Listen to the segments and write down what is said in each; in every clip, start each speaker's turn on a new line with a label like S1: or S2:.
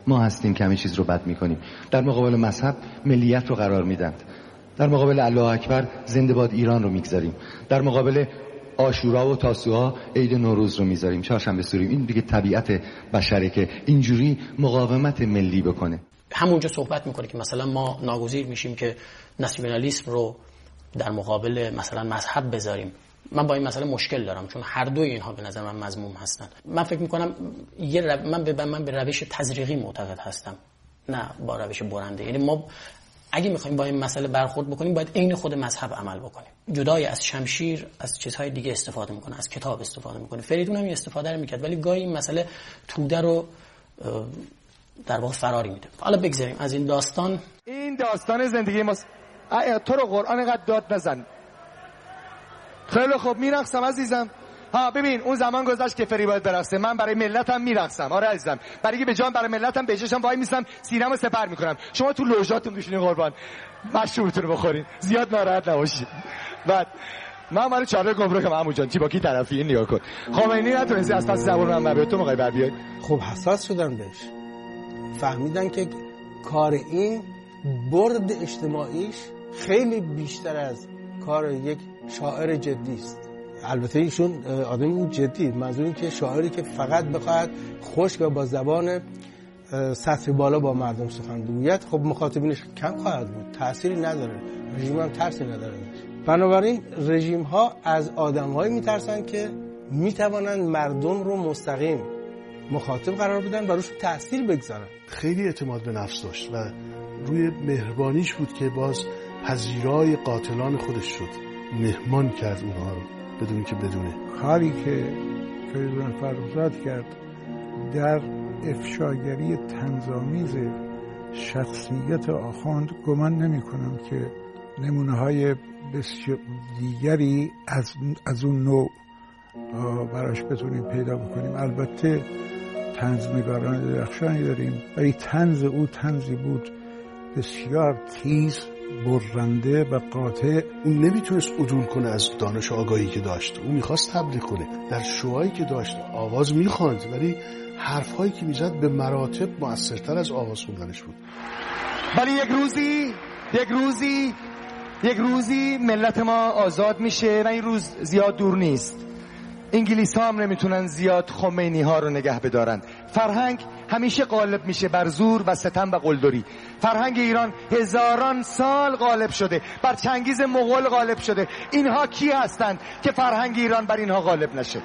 S1: ما هستیم که همه چیز رو بد میکنیم. در مقابل مذهب ملیت رو قرار میدند، در مقابل الله اکبر زنده باد ایران رو میگذاریم، در مقابل عاشورا و تاسوعا عید نوروز رو میذاریم، چهارشنبه سوریم. این دیگه طبیعت بشره که اینجوری مقاومت ملی بکنه.
S2: همونجا صحبت میکنه که مثلا ما ناگزیر میشیم که ناسیونالیسم رو در مقابل مثلا مذهب بذاریم. من با این مسئله مشکل دارم، چون هر دوی اینها به نظر من مذموم هستن. من فکر میکنم من به روش تزریقی معتقد هستم، نه با روش برنده. یعنی ما اگه میخوایم با این مسئله برخورد بکنیم باید عین خود مذهب عمل بکنیم. جدای از شمشیر از چیزهای دیگه استفاده میکنه، از کتاب استفاده میکنه. فریدون هم این استفاده رو میکرد، ولی گاهی این مسئله توده رو در واقع فراری میده. حالا بگذاریم از این داستان.
S3: این داستان زندگی ماست. تو رو قرآن اینقدر داد نزن. خیلی خوب میرقصم عزیزم. ها ببین اون زمان گذشت که فری باید برقصه. من برای ملتم میرقصم. آره عزیزم. برای به جان برای ملتم بهشم وای میسم، سینه‌مو سپر میکنم. شما تو لوژاتون بشینین قربان. مشروبتون رو بخورین. زیاد ناراحت نباشید. بعد من چاره گمرک عمو جان چی با کی طرفی این نگاه کن. خمینی نتونستی از پس زبون من بر تو موقع بر بیای.
S4: خب حساس شدن بهش. فهمیدن که کار این برد اجتماعیش خیلی بیشتر از کار یک شاعر جدی است. البته ایشون آدمی جدی، منظور این که شاعری که فقط بخواد خشک و با زبان سطح بالا با مردم سخن بگوید، خب مخاطبینش کم خواهد بود، تأثیری نداره، رژیم هم ترسی نداره. بنابراین رژیم ها از آدم‌هایی میترسن که میتوانند مردم رو مستقیم مخاطب قرار بدن و روش تأثیر بگذارن.
S5: خیلی اعتماد به نفس داشت و روی مهربانیش بود که باز پذیرای قاتلان خودش شد، مهمان کرد اونها رو بدون که بدونه.
S6: کاری که فریدون فرخزاد کرد در افشاگری طنزآمیز شخصیت آخوند، گمان نمی کنم که نمونه های بسیار دیگری از اون نوع براش بتونیم پیدا بکنیم. البته طنزنگاران درخشانی داریم، ولی طنز او طنزی بود بسیار تیز، برنده و قاطع.
S5: اون نمیتونست عدول کنه از دانش آگاهی که داشت، اون میخواست تبلیغ کنه. در شوهایی که داشت آواز میخواند، ولی حرفهایی که میزد به مراتب مؤثرتر از آواز خوندنش بود.
S3: ولی یک روزی ملت ما آزاد میشه و این روز زیاد دور نیست. انگلیس ها هم نمیتونن زیاد خمینی ها رو نگه بدارن. فرهنگ همیشه غالب میشه بر زور و ستم و قلدری. فرهنگ ایران هزاران سال غالب شده، بر چنگیز مغول غالب شده. اینها کی هستند که فرهنگ ایران بر اینها غالب نشه؟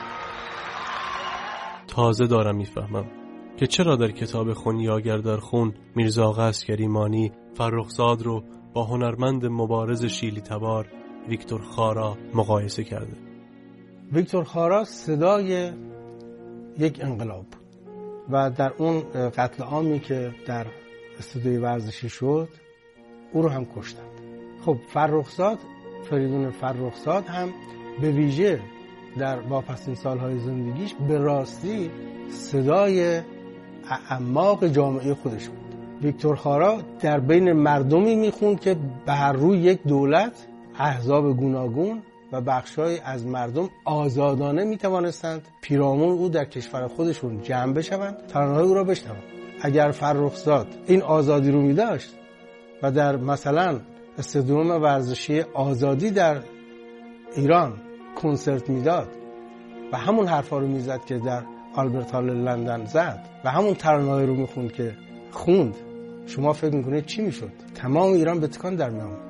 S7: تازه دارم میفهمم که چرا در کتاب خونیاگر در خون میرزا آقا عسگریمانی فرخزاد رو با هنرمند مبارز شیلی تبار ویکتور خارا مقایسه کرده.
S4: ویکتور خارا صدای یک انقلاب بود و در اون قتل عامی که در استودیوی ورزشی شد او رو هم کشتند. خب فریدون فرخزاد هم به ویژه در واپسین سالهای زندگیش به راستی صدای اعماق جامعه خودش بود. ویکتور خارا در بین مردمی میخوند که به هر روی یک دولت، احزاب گوناگون و بخشای از مردم آزادانه میتوانستند پیرامون او در کشور خودشون جمع بشوند، ترانه‌های او را بشنوند. اگر فرخزاد این آزادی رو میداشت و در مثلا استادیوم ورزشی آزادی در ایران کنسرت میداد و همون حرفا رو میزد که در آلبرت هال لندن زد و همون ترانه‌های رو میخوند که خوند، شما فکر میکنید چی میشد؟ تمام ایران به تکان در میآمد.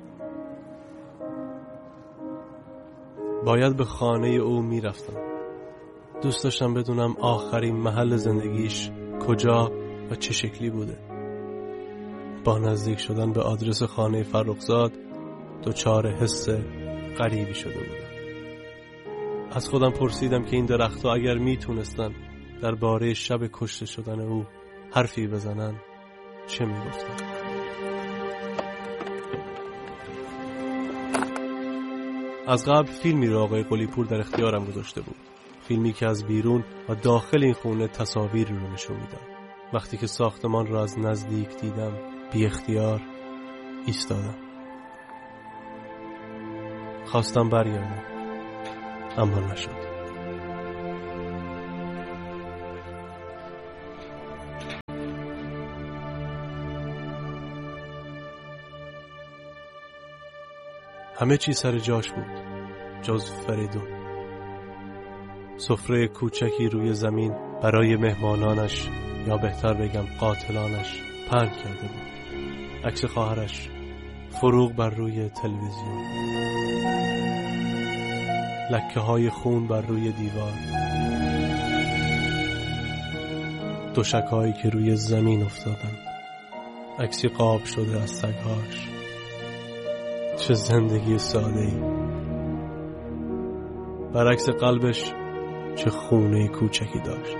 S7: باید به خانه او میرفتم. دوست داشتم بدونم آخرین محل زندگیش کجا و چه شکلی بوده. با نزدیک شدن به آدرس خانه فرخزاد دچار حس غریبی شده بودم. از خودم پرسیدم که این درخت‌ها اگر میتونستن درباره شب کشته شدن او حرفی بزنن چه میگفتن؟ از قبل فیلمی رو آقای قلی‌پور در اختیارم گذاشته بود. فیلمی که از بیرون و داخل این خونه تصاویری رو نشون میداد. وقتی که ساختمان رو از نزدیک دیدم بی اختیار ایستادم. خواستم برگردم اما نشد. همه چی سر جاش بود جز فریدون. سفره کوچکی روی زمین برای مهمانانش، یا بهتر بگم قاتلانش، پهن کرده بود. عکس خواهرش، فروغ بر روی تلویزیون، لکه های خون بر روی دیوار، دوشکایی که روی زمین افتادن، عکسی قاب شده از سگهاش. چه زندگی ساده‌ای. برعکس قلبش چه خونه کوچکی داشت.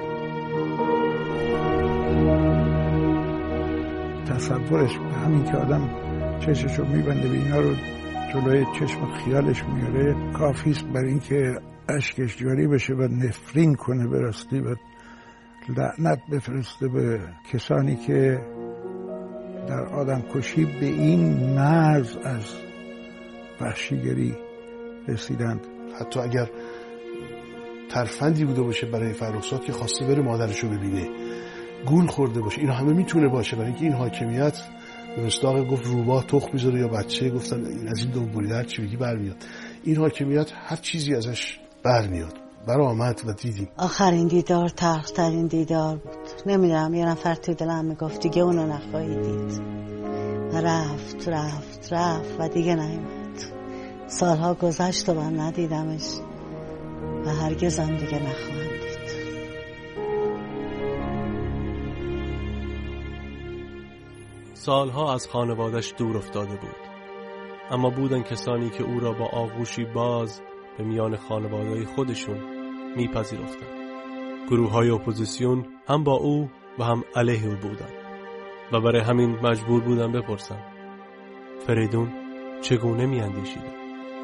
S6: تصورش به همین که آدم چشمشو میبنده به اینا رو جلوی چشم خیالش میاره کافیست برای اینکه اشکش جاری بشه و نفرین کنه به راستی و لعنت بفرسته به کسانی که در آدم کشی به این مرز از وحشیگری رسیدند.
S5: حتی اگر ترفندی بوده باشه برای فرخزاد که خواسته بره مادرشو ببینه، گول خورده باشه، اینا همه میتونه باشه، برای اینکه این حاکمیت به مصداق گفت روباه تخم میذاره یا بچه گفتن این از این دو بریده هر چی بگی برمیاد. این حاکمیت هر چیزی ازش برمیاد. برآمد و دیدیم.
S8: آخرین دیدار تلخ‌ترین دیدار بود. نمیدونم یه نفر تو دلم میگفت دیگه اونو نخواهی دید. رفت رفت رفت و دیگه نیامد. سالها گذشت و من ندیدمش و هرگزم دیگه نخواهم دید.
S7: سالها از خانوادش دور افتاده بود، اما بودن کسانی که او را با آغوشی باز به میان خانواده‌های خودشون میپذیرفتند. گروه‌های اپوزیسیون هم با او و هم علیه او بودند و برای همین مجبور بودن بپرسن فریدون چگونه میاندیشیده.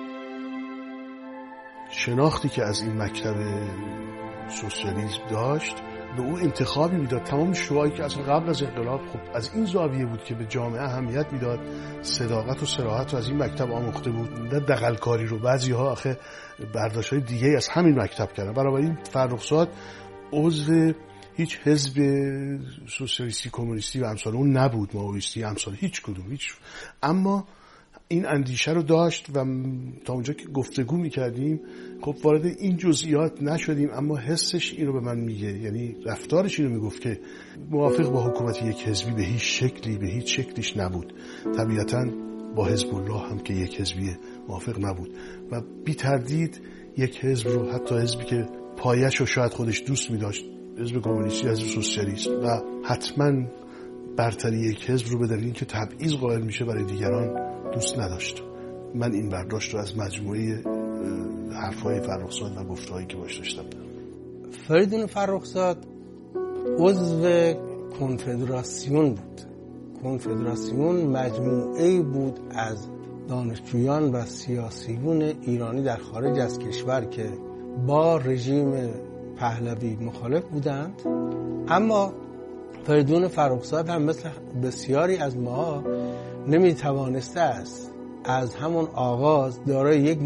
S5: شناختی که از این مکتب سوسیالیسم داشت به او انتخابی میداد. تمام شعایی که اصلا قبل از انقلاب خب از این زاویه بود که به جامعه اهمیت میداد، صداقت و صراحت رو از این مکتب آموخته بود، نه دغل‌کاری رو. بعضی‌ها آخه برداشت‌های دیگه از همین مکتب کردن. بنابراین فرخزاد عضو هیچ حزب سوسیالیستی کمونیستی و امثال اون نبود، ماویستی امثال هیچ کدوم هیچ. اما این اندیشه رو داشت و تا اونجا که گفتگو میکردیم خب وارد این جزئیات نشدیم، اما حسش اینو به من میگه، یعنی رفتارش اینو میگفت که موافق با حکومت یک حزبی به هیچ شکلی به هیچ شکلیش نبود. طبیعتاً با حزب الله هم که یک حزبی موافق نبود و بی تردید یک حزب رو، حتی حزبی که پایش رو شاید خودش دوست می‌داشت، حزب کمونیستی، حزب سوسیالیست، و حتما برتری یک حزب رو به دلیل اینکه تبعیض قائل میشه برای دیگران دوست نداشت. من این برداشت رو از مجموعه حرف‌های فرخزاد و گفته‌هایی که باش داشتم.
S4: فریدون فرخزاد عضو کنفدراسیون بود. کنفدراسیون مجموعه‌ای بود از دانشجویان و سیاسیون ایرانی در خارج از کشور که با رژیم پهلوی مخالف بودند، اما فریدون فرخزاد هم مثل بسیاری از ما نمیتوانسته است از همون آغاز دارای یک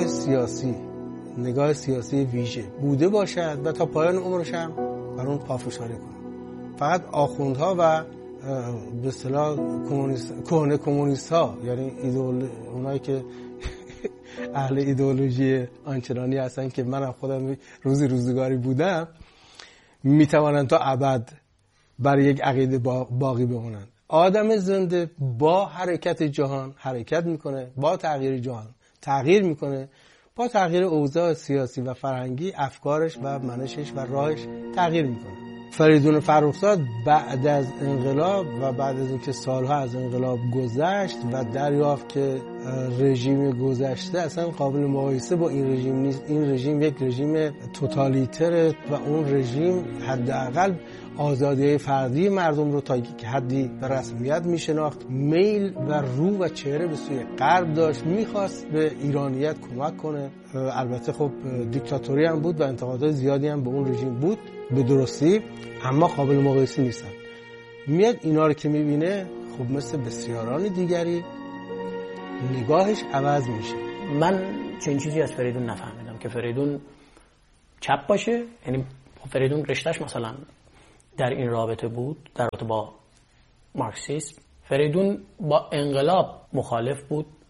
S4: نگاه سیاسی ویژه بوده باشد و تا پایان عمرش هم بر اون پافشاری کنه. فقط آخوندها و به اصطلاح کهنه کمونیست ها، یعنی اونایی که اهل ایدئولوژی آنچنانی هستن که منم خودم روزگاری بودم، میتوانند تا ابد برای یک عقیده باقی بمونند. آدم زنده با حرکت جهان حرکت میکنه، با تغییر جهان تغییر میکنه، با تغییر اوضاع سیاسی و فرهنگی افکارش و منشش و راهش تغییر میکنه. فریدون فرخزاد بعد از انقلاب و بعد از اینکه سالها از انقلاب گذشت و دریافت که رژیم گذشته اصلا قابل مقایسه با این رژیم نیست، این رژیم یک رژیم توتالیتره و اون رژیم حداقل آزادی فردی مردم رو تا که حدی به رسمیت میشناخت، میل و رو و چهره به سوی غرب داشت، میخواست به ایرانیت کمک کنه. البته خب دیکتاتوری هم بود و انتقادات زیادی هم به اون رژیم بود به درستی، اما قابل مقایسه نیستن. میاد اینا رو که میبینه خب مثل بسیاران دیگری نگاهش عوض میشه.
S2: من چنین چیزی از فریدون نفهمیدم که فریدون چپ باشه، یعنی فریدون رشتهش مثلا در این رابطه بود، در رابطه با مارکسیسم. فریدون با انقلاب مخالف بود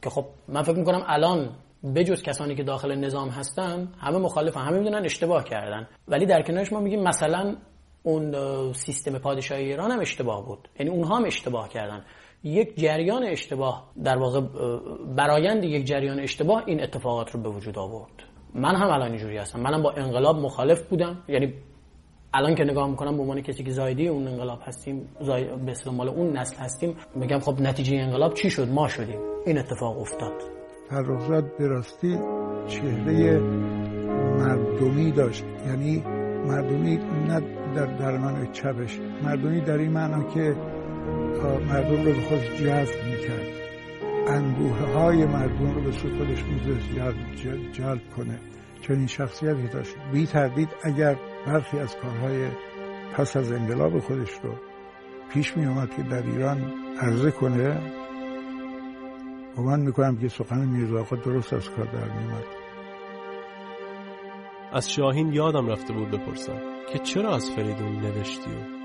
S2: که خب من فکر میکنم الان بجز کسانی که داخل نظام هستن همه مخالفن، همه میدونن اشتباه کردن، ولی در کنارش ما میگیم مثلا اون سیستم پادشاهی ایران هم اشتباه بود، یعنی اونها هم اشتباه کردن. یک جریان اشتباه، در واقع برآیند یک جریان اشتباه این اتفاقات رو به وجود آورد. من هم الان اینجوری هستم، منم با انقلاب مخالف بودم، یعنی الان که نگاه میکنم به عنوان کسی که زایده اون انقلاب هستیم، به اصطلاح مال اون نسل هستیم، میگم خب نتیجه انقلاب چی شد؟ ما شدیم، این اتفاق افتاد.
S6: فرخزاد به راستی چهره مردمی داشت، یعنی مردمی نه در معنای چپش، مردمی در این معنا که مردم رو به خود جذب میکرد، اندوه های مردم رو به سوی خودش میذاشت جلب کنه. چنین شخصیتی داشت. بی تردید اگر برخی از کارهای پس از انقلاب خودش رو پیش می اومد که در ایران عرضه کنه، گمان میکنم که سخن میرزا آقا درست از کار در میومد.
S7: از شاهین یادم رفته بود بپرسم که چرا از فریدون نوشتی و